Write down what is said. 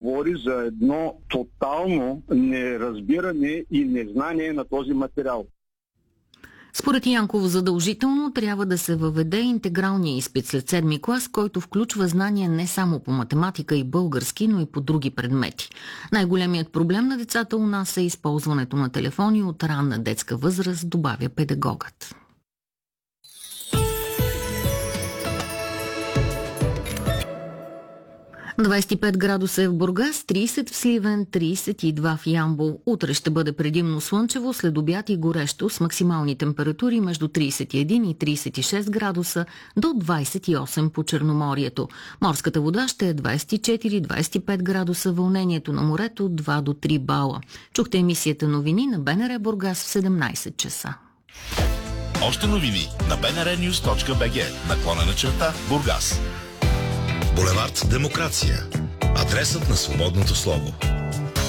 говори за едно тотално неразбиране и незнание на този материал. Според Янков задължително трябва да се въведе интегралния изпит след 7-ми клас, който включва знания не само по математика и български, но и по други предмети. Най-големият проблем на децата у нас е използването на телефони от ранна детска възраст, добавя педагогът. 25 градуса е в Бургас, 30 в Сливен, 32 в Ямбол. Утре ще бъде предимно слънчево, след обяд и горещо, с максимални температури между 31 и 36 градуса до 28 по Черноморието. Морската вода ще е 24-25 градуса, вълнението на морето 2 до 3 бала. Чухте емисията новини на БНР Бургас в 17 часа. Още новини на bnrnews.bg /Бургас. Булевард Демокрация. Адресът на свободното слово.